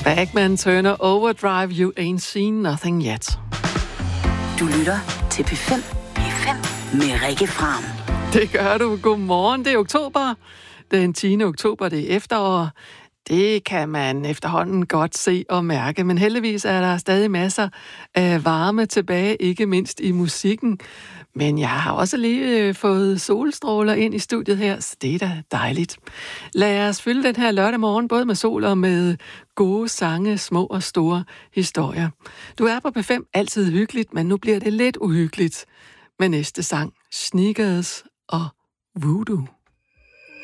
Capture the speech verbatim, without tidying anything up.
Bagman Turner Overdrive, You Ain't Seen Nothing Yet. Du lytter til P fem. P fem med Rikke Fram. Det gør du. Godmorgen. Det er oktober. Den tiende oktober, det er efterår. Det kan man efterhånden godt se og mærke, men heldigvis er der stadig masser af varme tilbage, ikke mindst i musikken. Men jeg har også lige fået solstråler ind i studiet her, så det er da dejligt. Lad os fylde den her lørdag morgen, både med sol og med gode sange, små og store historier. Du er på P fem, altid hyggeligt, men nu bliver det lidt uhyggeligt med næste sang, Sneakers og Voodoo.